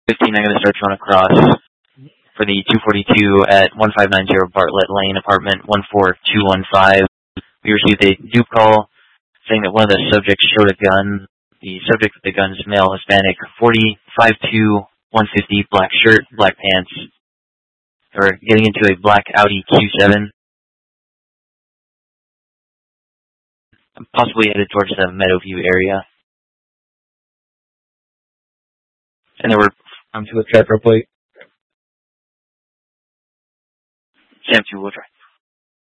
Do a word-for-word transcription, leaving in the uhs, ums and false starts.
fifteen, I'm going to start showing across for the two forty-two at one five nine zero Bartlett Lane, apartment one four two one five. We received a dupe call saying that one of the subjects showed a gun. The subject with the gun is male, Hispanic, forty, five two, one fifty, black shirt, black pants. Or getting into a black Audi Q seven. Possibly headed towards the Meadowview area. And there were onto a tractor plate. Sam two will try.